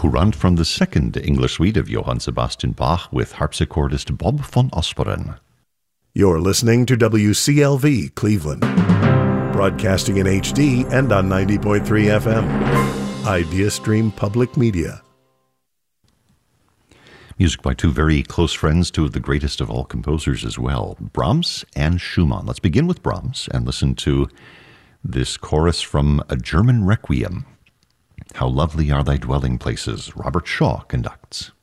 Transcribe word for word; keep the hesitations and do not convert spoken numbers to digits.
Courant from the second English suite of Johann Sebastian Bach with harpsichordist Bob von Osperen. You're listening to W C L V Cleveland, broadcasting in H D and on ninety point three F M. IdeaStream Public Media. Music by two very close friends, two of the greatest of all composers as well, Brahms and Schumann. Let's begin with Brahms and listen to this chorus from a German Requiem. How lovely are thy dwelling places, Robert Shaw conducts.